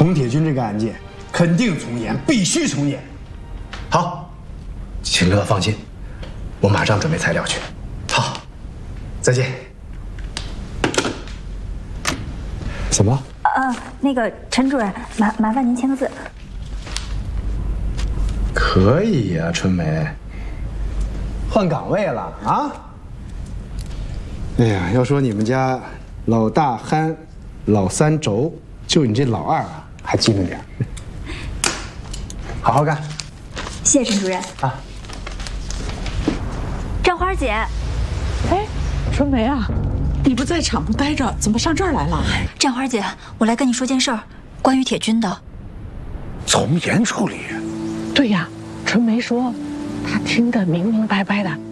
洪铁军这个案件肯定从严，必须从严。 好，秦乐放心，我马上准备材料去。好，再见。怎么？ 那个陈主任，麻烦您签个字。 可以呀，春梅。 换岗位了啊？哎呀，要说你们家老大憨，老三轴，就你这老二啊，还机灵点。好好干。 谢谢陈主任啊。 张花姐， 哎，春梅啊，你不在厂部待着，怎么上这儿来了？ 张花姐，我来跟你说件事儿，关于铁军的。 从严处理。 对呀，春梅说，她听得明明白白的。